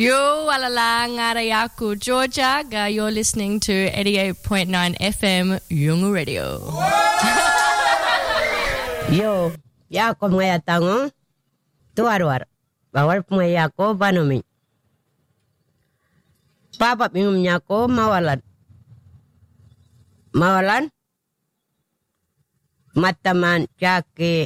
Yo, walala, ngarayaku, Georgia. You're listening to 88.9 FM, Yungu Radio. Yo, ya ko mga tango, tuwarwar. Bawal mga ko banumi. Papa minum niya ko mawalan. Mawalan? Mataman, Jackie,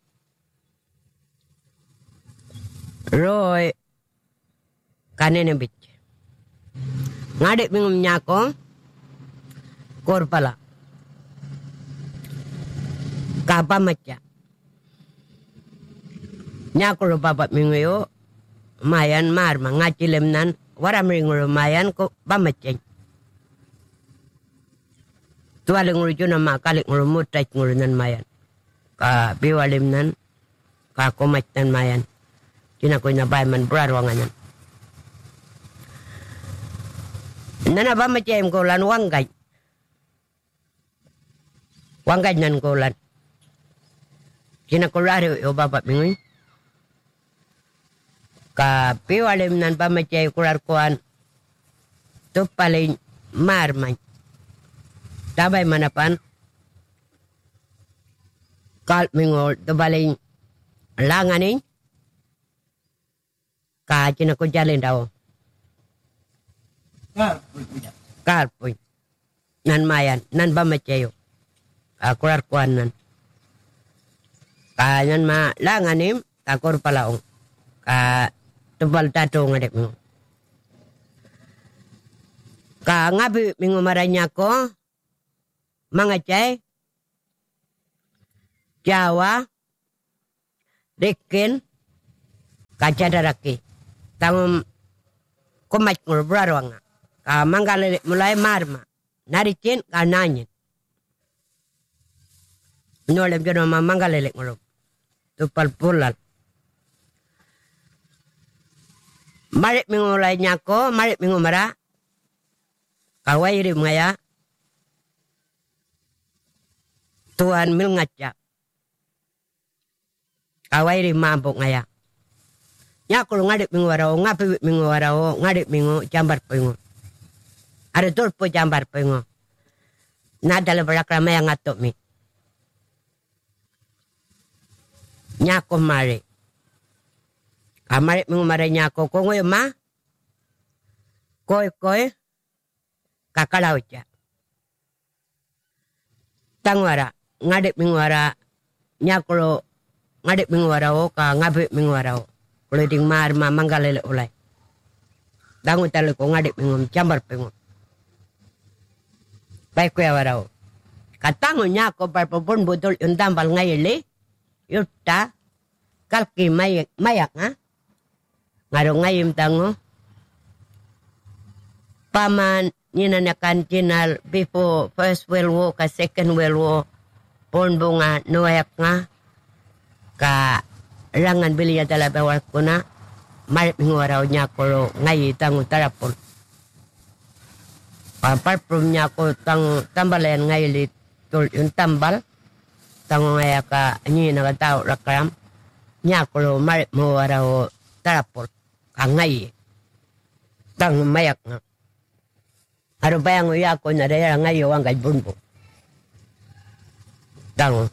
Roy, kanene bich. Ngadik minum niya ko, korpala. Kapa matya. Nyakuro papa minguyo, mayan marma, ngachilem nan, waram ringuro mayan ko bamatya. Tuwaling nguro na makalik nguro mutay nguro nan mayan. Ka biwalim nan, ka kumat nan mayan. Tinakoy na bayman brarwangan yan. Nana bamatya im ko lan wanggay. Wanggay nan ko lan. Kinakulari o baba mingoy. Ka piwalim nan pamatay kurar kuan. Tupalay marmay. Tabay manapan. Kal mingol tubalay langanin. Ka kinakujalin daw. Kalpoy. Nan mayan. Nan pamatay o. Kurar kuan nan. Kanyan ma langanim takor palaong ka tebal tato ngadep mo. Ka ngabi mingo maranya ko mga chay Jawa Dekin kacadaraki tangum kumat ngurbrarwanga ka manggalele mulai marma naricin kananyin nolem jono ma manggalele ngurub tupal pulal. Marik mingo lai nyako, marik mingo mara. Kawai rim ngaya. Tuan mil ngaca. Kawai rim mabuk ngaya. Nyako ngadik mingo warao, ngapi mingo warao, ngadik mingo jambar pingo. Ada turpo jambar pingo. Nada leberakra maya ngatok mi. Nyako mari. Kamari mengumari nyako ko ngoy ma. Koy kakalaw siya. Tangwara ngadik mengwara nyako ngadik mengwara o ka ngabi mengwara o. Kulo ding mar ma manggalele ulay. Dangu tali ko ngadik mengum jambar pengo. Baik kuya wara o. Katango nyako parpapun butol yung tambal ngayili. Yuta kalki mayak nga ngaro ngayim tango paman ninanakan kinal before first world war ka second world war pon bunga nuayak nga ka rangan biliya tala bawal kuna marit mingwaraw niya ko ngayi tango tarapon parprum niya ko tango tambalayan ngayili tul yung tambal tango ngaya ka nyi nakatao rakram nya ko marit mo waraw tarapol kangay tang mayak nga aro bayang uya ko na daya ngayo ang gajbunbo tang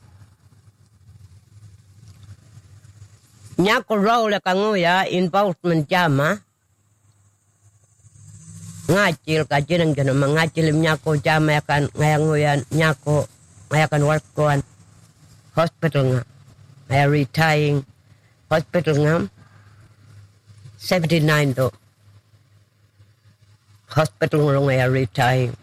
nya ko raw la kanguya involvement jama ngacil kajinang jana mangacil nya ko jama kan ngayanguyan nya ko ngayakan work koan hospital nga. Ay retiring hospital nga. 79 to. Hospital nga ay retiring.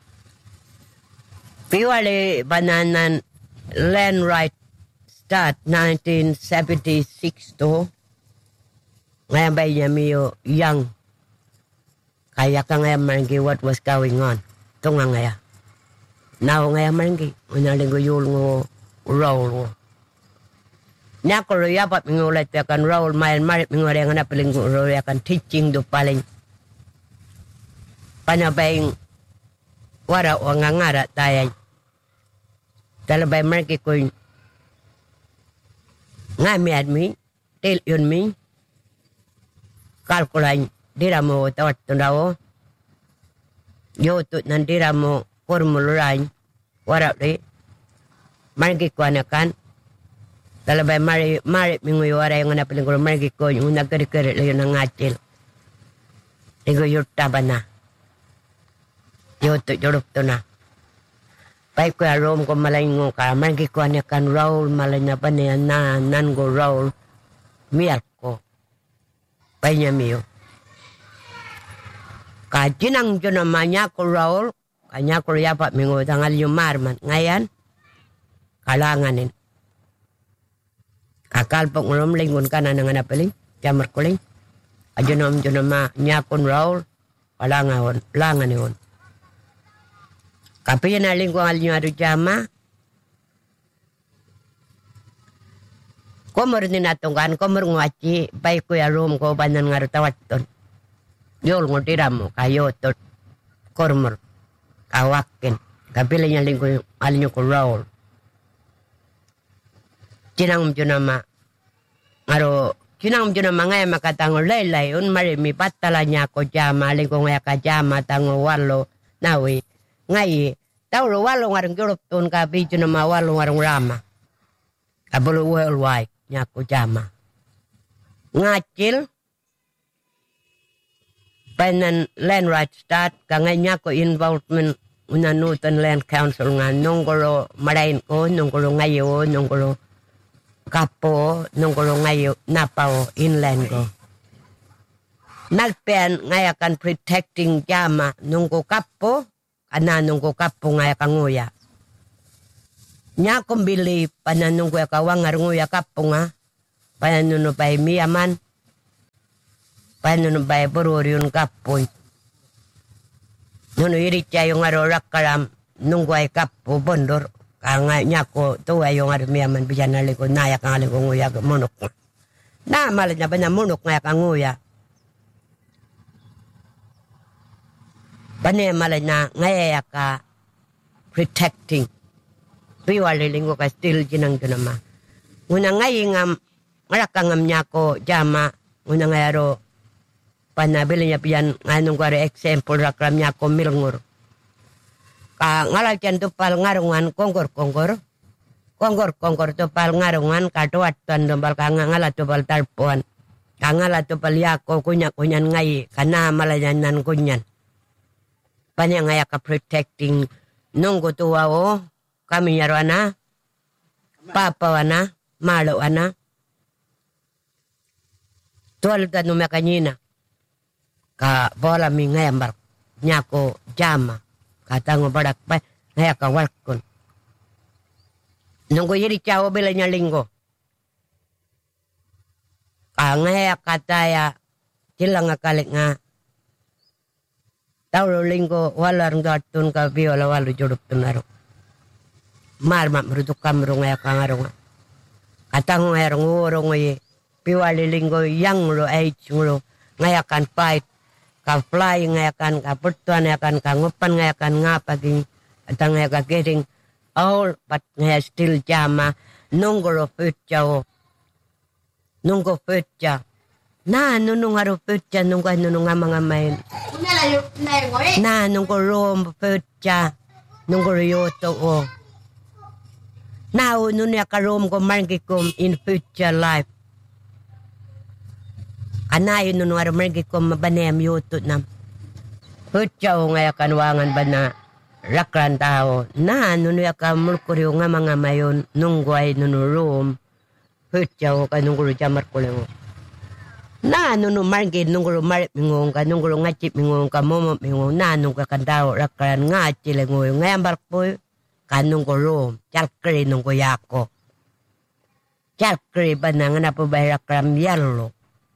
Piwali bananan land right start 1976 to. Ngayon ba niya miyo young. Kaya ka ngayon marangi what was going on. Ito nga ngayon. Now ngayon marangi. Unaling ko yul ngo roll ngo. Nyako roya pat mingulat akan roll main marit mingore ngana peling roya akan teaching do paling panabayng wara o ngangara tayay talabay marki ko ngami admi tel yun mi kalkulay diramo tawat tundawo. Yo tut nan diramo formularan warap di. Margi ko anakan. Talabay mari mingoy waray nga napiling ko margi ko yung nagkari-kari layo ng ngacil. Igo yurta ba na. Yo tut yorop to na. Pai ko arom ko malayngo ka. Margi ko anakan Raul malanya pa niya na nango Raul. Miyal ko. Pai niya miyo. Kajinang dyan naman niya ko Raul. Kanya ko yapat mingo tangal yung marman. Ngayon, kalanganin. Kakalpok ngulom lingon ka na nga napiling. Jamar kuling. Adyan naman niya ko Raul. Kalangan yun. Kapi yan aling ko ngal nyo ado jama. Komor ni natungkan. Komor ngaci. Baik ko ya room ko banan nga tawat ton. Yol ngutiram mo. Kayo tot. Kormor. Kawakin. Kapila niya lingko yung alinyo ko Raul. Cinang mo nama. Ngaro, cinang mo nama ngayon makatango laylay. Un marimi patala niya ko jama. Lingko ngaya ka jama tango walo. Nawi. Ngayi. Tauro walo ngarang Europe tun ka bidyo nama walo ngarang rama. Kabulo worldwide niya ko jama. Ngacil. Panan land right start kanganya ko involvement unanutan land council nga nungkolo marain ko nungkolo ngayo nungkolo kapo nungkolo ngayo napao inland ko nagpen ngayakan protecting jama nungko kapo ana nungko kapo ngayakan nguya nya kumbili panan nungko kawangar nguya kapo nga panan nuno pay miyaman paano nung bay bororion kapoy. Nuno iritya yung aro rakaram nung guay kapo bondor. Kanga niya ko tuwa yung aro miyaman biyan na liko nayak ang liko nguya munok nga. Na malat niya ba na munok ngayak ang nguya. Bane malat na ngayak ka protecting. Piwali linggo ka still ginang dunama. Una ngayi nga marakangam niya ko jama. Una ngayaro panabili niya piyan nganong kwari example rakram niya ko milngur. Ka ngalal tiyan tupal ngarungan kongkor tupal ngarungan katuat tuan dombal ka ngala tupal tarpuan. Ka ngala tupal yako kunyan ngayi kana malayanan kunyan. Panya ngaya ka protecting nunggu tuwa o kami nyarwana papa wana malo wana tuwal ka numakanyina. Ka bola mi ngayambar nyako jama katango badak pa ngaya ka walkon nunggu yiri cawo bela nyalinggo ka ngaya kataya silang ngakalik nga taulo linggo walar ngatun ka biola walu jodob tunaro marma merutuk kamro ngaya ka ngaro nga katango ngaya ngoro ngoye piwali linggo yang lo age ngulo ngaya kan fight ka fly ngayakan ka pertuan ngayakan ka ngupan ngayakan ngapaging atang ngayaka getting all but ngaya still jama nunggoro futja na nunung aro futja nungka nunung ngamangamain na nunggoro futja nunggoro yoto o na ununya karom ko margikom in future life. Anayon nun waro mergi ko mabanem yutut nam. Putyaw nga kanwangan ba na rakran tao. Na nun yaka mulkuryo nga mga mayon nungguay nunurum. Putyaw ka nungkuro jamar kulengo. Na nunu margi nungkuro marit mingong ka nungkuro ngachip mingong ka momot mingong na nungka kandao rakran ngachip lengoy. Ngayon barpoy ka nungkuro chalkri nungko yako. Chalkri ba na nga napubay rakram yalo.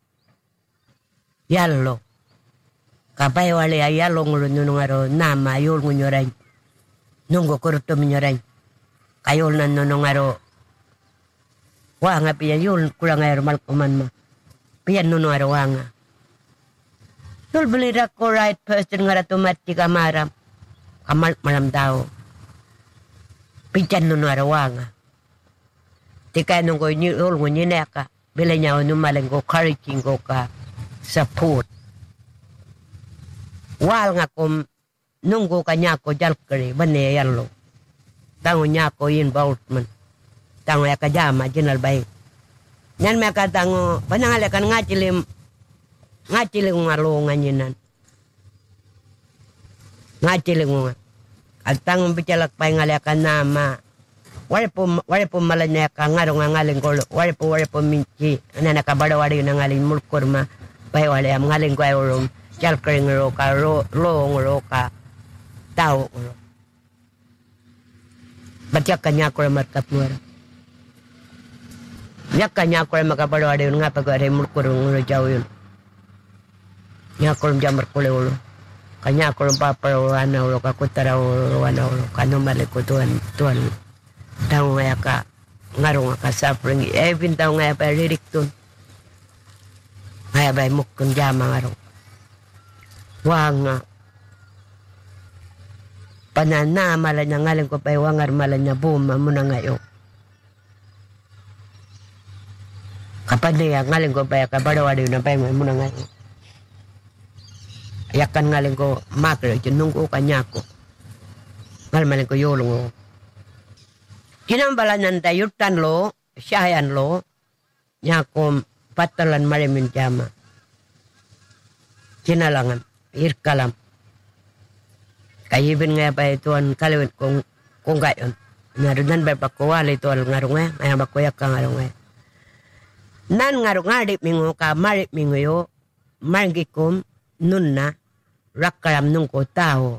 Yalo. Kapay wali ay yalo ngulo nunong aro nama yul ngunyoray. Nunggo kurto minyoray. Kayol na nunong aro. Wanga piya yul kurang aro malkuman mo. Piya nunong aro wanga. Yul belira ko right person nga rato mati kamaram. Kamal malam tao. Piyan nunong aro wanga. Tika nunggo yul ngunyineka. Bila niya numalang ko encouraging ko ka. Support. Wal nga kom nunggu kanya ko jalkari bane yallo. Tango nya ko involvement. Tango ya kajama jinal baik. Nyan me katango panangale kan ngacilim ngalo nganyinan. Ngacilim Altang bicalak pa ngale kan nama. Wala po malanya ka ngaro ngaling ko. Wala po minci. Ana nakabada wali ngaling mulkurma. Pay wala am ngaling ko ayom. Jalkring ro ka lo ka. Tao ro. Baca kanya ko markat mo. Nya kanya ko makabada wali nga pag ay mulkur ngro jaw yun. Nya ko jamar ko lo. Kanya ko papawana ulo kakutara wana ulo kano maliko tuan tao ngaya ka ngarong ka suffering even tao ngaya pa lirik tun ngaya bay mukun jama ngarong wanga panana malanya ngaling ko pay wangar malanya buma muna ngayo kapan niya ngaling ko pay kabadawadi na pay muna ngayo yakan ngaling ko makro nunggu kanya ko ngaling ko yolong kinambalan nanda yutan lo syayan lo nyakom patalan marimin jama kinalangan irkalam kayibin nga pa ituan kalawit kung gayon narunan ba pakuwali ituan ngarungay ngayon bakuyak ka ngarungay nan ngarungadip mingo ka marip mingo yo margikom nun na rakaram nung ko tao.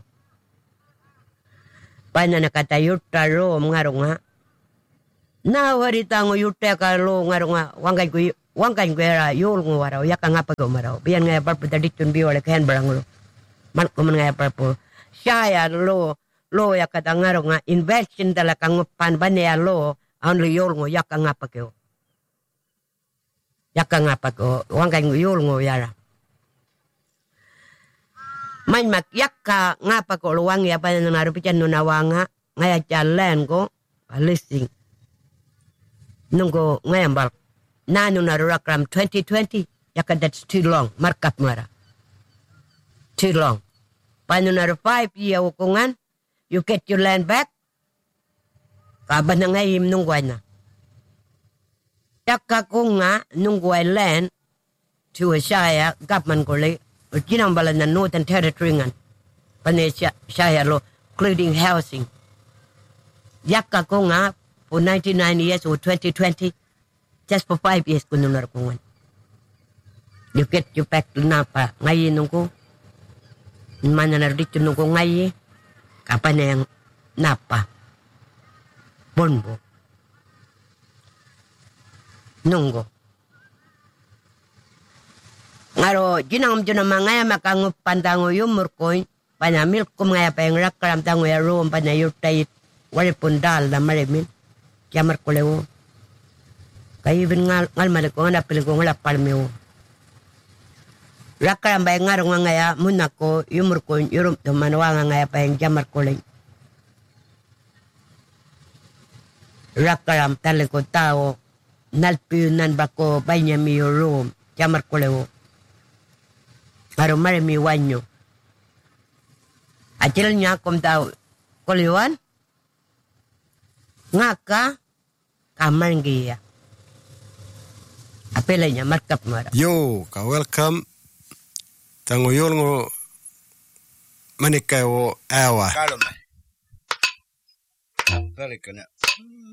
Paano nakatayuta ro mga nga. Nawarita ngo yute ka lo nga nga wangkan ko era yul ngo waraw yak nga pag umaraw. Biyan nga par putaditun biwala kayan barang lo. Man ko man nga par po. Siya lo yak nga nga invention dala kang pan banya lo only yul ngo yak nga pag yo. Yak nga pag wangkan yul ngo yara. Man makyak ka nga pa ko luwang ya pa na narupitan no nawanga ngaya jalan ko listing nunggo ngayam bal nanu narurakram 2020 yaka that's too long markat mara too long panu naru 5 year ukungan you get your land back kaban na ngayim nungguay na yaka ko nga nungguay land to a shaya government ko li Kinambalan na Northern Territory ngan. Panesya siya lo, including housing. Yaka ko nga, for 99 years or 2020, just for 5 years ko nunar ko ngan. You get you back to napa. Ngayon nung ko, mana na dito nung ko ngayon, kapan na yung napa. Bonbo. Nunggo. Ngaro jinam juna mangaya makangu pantango yumur koin panamil kum ngaya peng rakram tango ya rom panayutai walipun dal na marimin kiamar ko lewo kayo bin ngal maliko nga napil ko nga palmeo rakram bay ngaro ngaya munako yumur koin yurum to manwa ngaya peng jamar ko le rakram talen ko tao nalpiunan bako banya mi rom jamar ko lewo Baru mari mi wanyo. Acilnya kom tahu koliwan ngaka kamar ngia. Apelanya markap mara. Yo, ka welcome. Tango yolngo manikayo awa. Kalome. Very good.